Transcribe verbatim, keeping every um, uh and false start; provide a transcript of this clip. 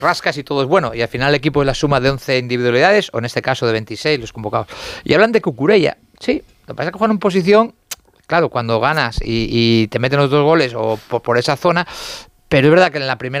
rascas y todo es bueno, y al final el equipo es la suma de once individualidades, o en este caso de veintiséis, los convocados. Y hablan de Cucurella, sí, lo que pasa es que juegan en posición, claro, cuando ganas y, y te meten los dos goles o por, por esa zona, pero es verdad que en la primera